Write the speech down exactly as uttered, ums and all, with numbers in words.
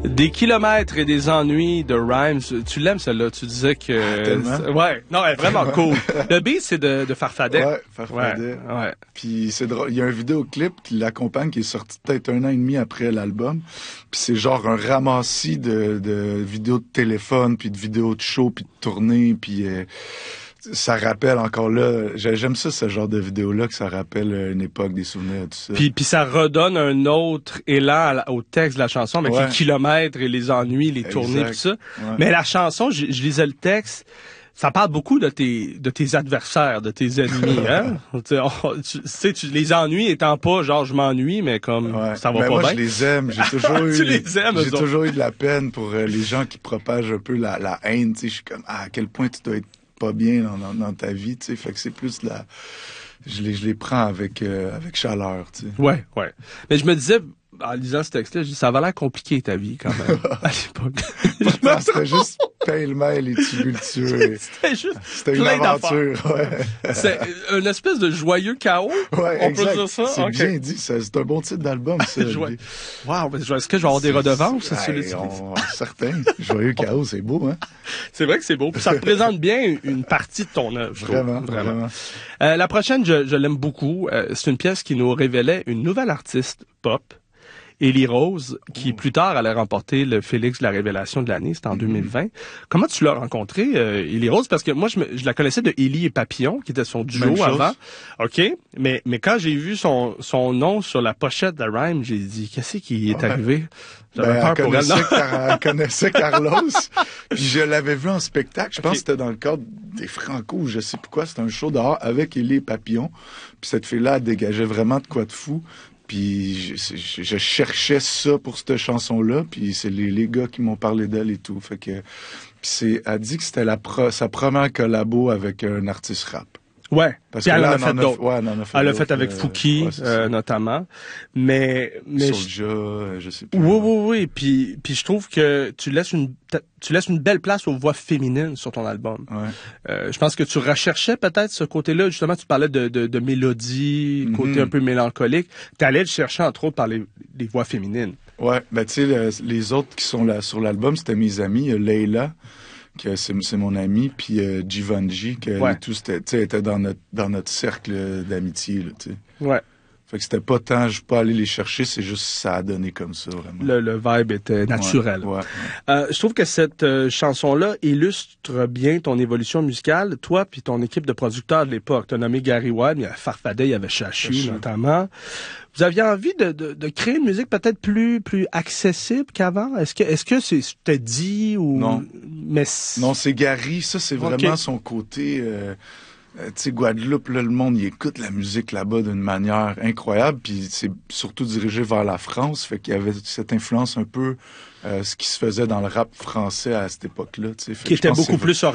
Des kilomètres et des ennuis de Rhymes. Tu l'aimes, celle-là? Tu disais que... Ah, tellement. Ouais. Non, elle est vraiment cool. Le beat, c'est de, de Farfadet. Ouais, Farfadet. Ouais, ouais. Puis c'est drôle. Il y a un vidéoclip qui l'accompagne, qui est sorti peut-être un an et demi après l'album. Puis c'est genre un ramassis de, de vidéos de téléphone, puis de vidéos de show, puis de tournées, puis... Euh, ça rappelle encore là, j'aime ça, ce genre de vidéo-là, que ça rappelle une époque, des souvenirs, tout ça. Puis, puis ça redonne un autre élan la, au texte de la chanson, avec ouais. les kilomètres et les ennuis, les exact. Tournées, tout ça. Ouais. Mais la chanson, je, je lisais le texte, ça parle beaucoup de tes de tes adversaires, de tes ennemis, hein. tu sais, tu, les ennuis étant pas genre je m'ennuie, mais comme ouais. ça va mais pas moi, bien. Je les aime. J'ai toujours eu. Tu les aimes. J'ai toujours eu de la peine pour euh, les gens qui propagent un peu la, la haine. Tu sais, je suis comme ah, à quel point tu dois être pas bien dans, dans, dans ta vie, tu sais, fait que c'est plus la... Je les, je les prends avec, euh, avec chaleur, tu sais. Ouais, ouais. Mais je me disais, en lisant ce texte-là, je dis, ça va l'air compliqué, ta vie, quand même, à l'époque. Pourtant, c'était juste pêle-mêle et tumultueux. C'était juste C'était une aventure, ouais. C'est une espèce de joyeux chaos. Ouais, on exact. peut dire ça? C'est okay. bien dit, c'est un bon titre d'album, ça. Joyeux. Wow, est-ce que je vais avoir des redevances? Hey, on... Certain. Joyeux chaos, c'est beau, hein? C'est vrai que c'est beau. Puis ça représente bien une partie de ton œuvre. Vraiment, vraiment. vraiment. Euh, la prochaine, je, je l'aime beaucoup. Euh, c'est une pièce qui nous révélait une nouvelle artiste pop, Élie Rose, qui plus tard allait remporter le Félix de la Révélation de l'année, c'était en mm-hmm. deux mille vingt. Comment tu l'as rencontrée, euh, Élie Rose? Parce que moi, je, me, je la connaissais de Élie et Papillon, qui était son duo avant. OK. Mais, mais quand j'ai vu son, son nom sur la pochette de Rhyme, j'ai dit, qu'est-ce qui est ouais. arrivé? J'avais ben, peur elle pour connaissait elle. Car, elle connaissait Carlos. Puis je l'avais vu en spectacle. Je okay. pense que c'était dans le cadre des Franco, je sais plus quoi. C'était un show dehors avec Élie et Papillon. Puis cette fille-là, elle dégageait vraiment de quoi de fou. Puis je, je, je cherchais ça pour cette chanson-là, puis c'est les, les gars qui m'ont parlé d'elle et tout. Fait que, puis c'est, elle dit que c'était la pro, sa première collabo avec un artiste rap. Ouais. Parce puis que elle là, en a fait d'autres. Ouais, elle en a fait Elle l'a fait avec euh, Fouki, ouais, euh, notamment. Mais, mais. Soulja, je... je sais plus. Oui, oui, oui. Puis, puis je trouve que tu laisses une, tu laisses une belle place aux voix féminines sur ton album. Ouais. Euh, je pense que tu recherchais peut-être ce côté-là. Justement, tu parlais de, de, de mélodie, mm-hmm. côté un peu mélancolique. Tu allais le chercher, entre autres, par les, les voix féminines. Ouais. Ben, tu sais, le, les autres qui sont là sur l'album, c'était mes amis. Leila, que c'est, c'est mon ami, puis euh, Givenchy, que ouais. tout c'était, était dans notre dans notre cercle d'amitié, là, tu sais. Ouais. Fait que c'était pas tant, je suis pas allé les chercher, c'est juste ça a donné comme ça, vraiment. Le, le vibe était naturel. Ouais, ouais, ouais. Euh, je trouve que cette euh, chanson-là illustre bien ton évolution musicale. Toi puis ton équipe de producteurs de l'époque. Tu as nommé Gary White, il y avait Farfadet, il y avait Chachu, Chachu. notamment. Vous aviez envie de, de, de créer une musique peut-être plus plus accessible qu'avant? Est-ce que est-ce que c'est c'était dit ou non? Mais non, c'est Gary. Ça, c'est vraiment okay. son côté. Euh... Euh, tu sais, Guadeloupe, là, le monde, il écoute la musique là-bas d'une manière incroyable, puis c'est surtout dirigé vers la France, fait qu'il y avait cette influence un peu, euh, ce qui se faisait dans le rap français à cette époque-là, tu sais. Qui était beaucoup plus